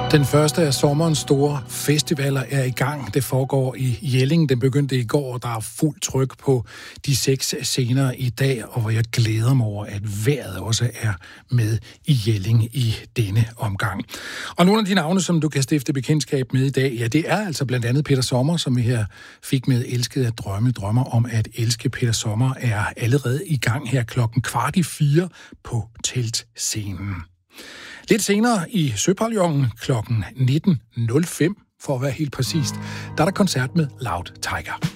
Den første af sommerens store festivaler er i gang. Det foregår i Jelling. Den begyndte i går, og der er fuld tryk på de 6 scener i dag, og hvor jeg glæder mig over, at vejret også er med i Jelling i denne omgang. Og nogle af de navne, som du kan stifte bekendtskab med i dag, ja, det er altså blandt andet Peter Sommer, som vi her fik med Elsket at drømme. Drømmer om at elske. Peter Sommer er allerede i gang her 3:15 på Teltscenen. Lidt senere i Søpavillonen kl. 19.05, for at være helt præcist, der er der koncert med Loud Tiger.